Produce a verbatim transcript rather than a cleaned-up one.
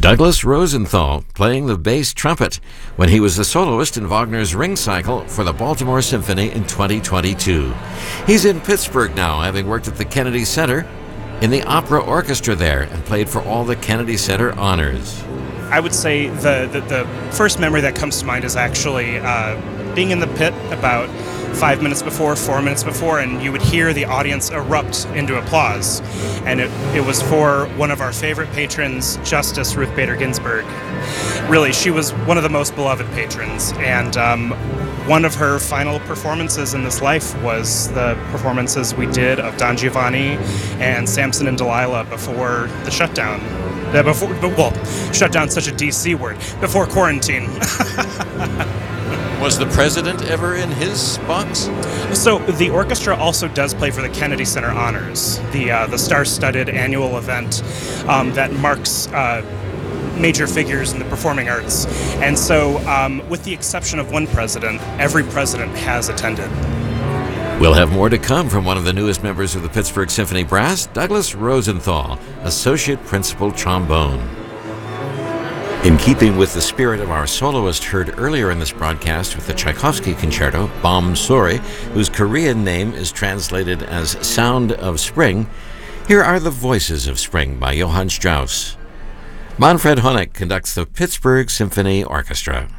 Douglas Rosenthal playing the bass trumpet when he was the soloist in Wagner's Ring Cycle for the Baltimore Symphony in twenty twenty-two. He's in Pittsburgh now, having worked at the Kennedy Center in the opera orchestra there and played for all the Kennedy Center honors. I would say the, the, the first memory that comes to mind is actually uh, being in the pit about five minutes before, four minutes before, and you would hear the audience erupt into applause. And it, it was for one of our favorite patrons, Justice Ruth Bader Ginsburg. Really, she was one of the most beloved patrons, and um, one of her final performances in this life was the performances we did of Don Giovanni and Samson and Delilah before the shutdown. Uh, before, well, shutdown's such a D C word. Before quarantine. Was the president ever in his box? So the orchestra also does play for the Kennedy Center Honors, the uh, the star-studded annual event um, that marks uh, major figures in the performing arts. And so, um, with the exception of one president, every president has attended. We'll have more to come from one of the newest members of the Pittsburgh Symphony Brass, Douglas Rosenthal, Associate Principal Trombone. In keeping with the spirit of our soloist heard earlier in this broadcast with the Tchaikovsky concerto, Bom Sori, whose Korean name is translated as Sound of Spring, here are the Voices of Spring by Johann Strauss. Manfred Honeck conducts the Pittsburgh Symphony Orchestra.